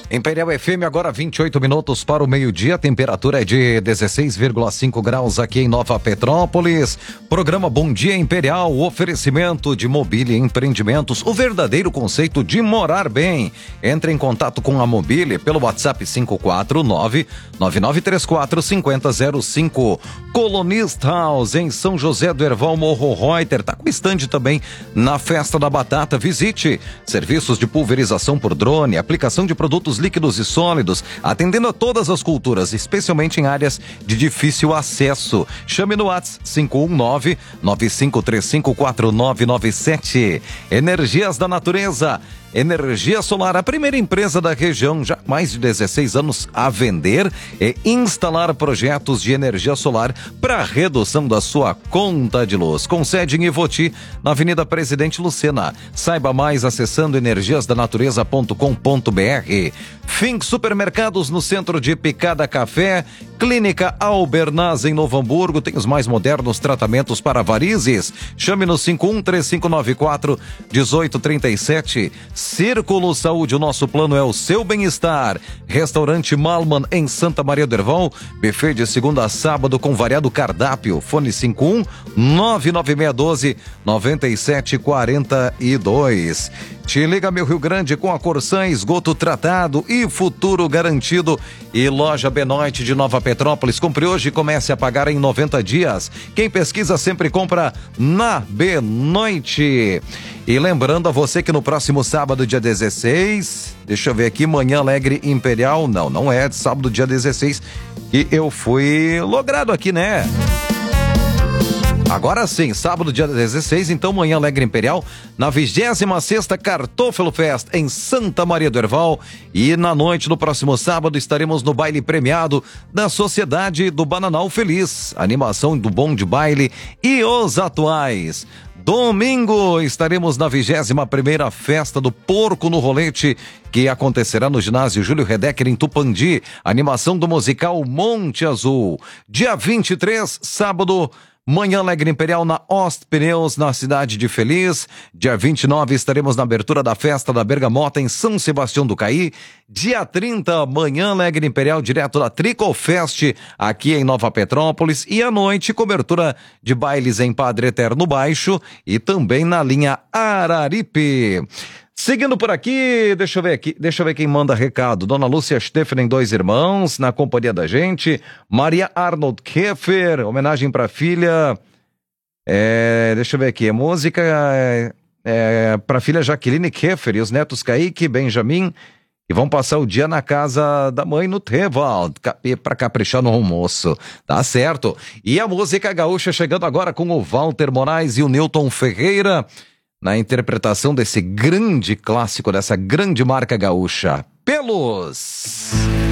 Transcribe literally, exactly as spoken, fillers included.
Imperial F M, agora vinte e oito minutos para o meio-dia, a temperatura é de dezesseis vírgula cinco graus aqui em Nova Petrópolis. Programa Bom Dia Imperial, oferecimento de mobília e empreendimentos, o verdadeiro conceito de morar bem. Entre em contato com a Mobília pelo WhatsApp cinco quatro nove, nove nove três quatro, cinco zero zero cinco. Colonist House, em São José do Herval, Morro Reuter, tá com estande também na Festa da Batata. Visite. Serviços de pulverização por drone, aplicação de produtos líquidos e sólidos, atendendo a todas as culturas, especialmente em áreas de difícil acesso. Chame no WhatsApp cinco um nove, nove cinco três cinco, quatro nove nove sete. Energias da Natureza, Energia Solar, a primeira empresa da região, já há mais de dezesseis anos a vender e instalar projetos de energia solar para redução da sua conta de luz. Com sede em Ivoti, na Avenida Presidente Lucena. Saiba mais acessando energias da natureza ponto com ponto br. Fink Supermercados no centro de Picada Café. Clínica Albernaz em Novo Hamburgo, tem os mais modernos tratamentos para varizes. Chame no cinco um três cinco nove quatro, um oito três sete. Círculo Saúde, o nosso plano é o seu bem-estar. Restaurante Malman em Santa Maria do Herval, buffet de segunda a sábado com variado cardápio. Fone cinco um nove nove seis um dois, nove sete quatro dois. Te liga, meu Rio Grande, com a Corsan, esgoto tratado e futuro garantido. E Loja Benoit de Nova Petrópolis, compre hoje e comece a pagar em noventa dias. Quem pesquisa sempre compra na Benoit. E lembrando a você que no próximo sábado, dia dezesseis, deixa eu ver aqui, Manhã Alegre Imperial, não, não é sábado, dia dezesseis, e eu fui logrado aqui, né? Agora sim, sábado, dia dezesseis, então Manhã Alegre Imperial, na vigésima sexta Kartoffel Fest, em Santa Maria do Herval. E na noite do próximo sábado estaremos no baile premiado da Sociedade do Bananal Feliz. Animação do bonde baile e os atuais. Domingo estaremos na vigésima primeira Festa do Porco no Rolete, que acontecerá no ginásio Júlio Redecker em Tupandi. Animação do musical Monte Azul. Dia vinte e três, sábado, Manhã Alegre Imperial na Ost Pneus, na cidade de Feliz. Dia vinte e nove estaremos na abertura da festa da Bergamota em São Sebastião do Caí. Dia trinta, Manhã Alegre Imperial direto da Tricofest aqui em Nova Petrópolis. E à noite, cobertura de bailes em Padre Eterno Baixo e também na linha Araripe. Seguindo por aqui, deixa eu ver aqui, deixa eu ver quem manda recado. Dona Lúcia Steffen, dois irmãos, na companhia da gente. Maria Arnold Keffer, homenagem pra filha. É, deixa eu ver aqui, a música é, é, pra filha Jaqueline Keffer e os netos Kaique, Benjamin, e vão passar o dia na casa da mãe no Trevald, pra caprichar no almoço. Tá certo. E a música gaúcha chegando agora com o Walter Moraes e o Newton Ferreira, na interpretação desse grande clássico, dessa grande marca gaúcha, Pelos.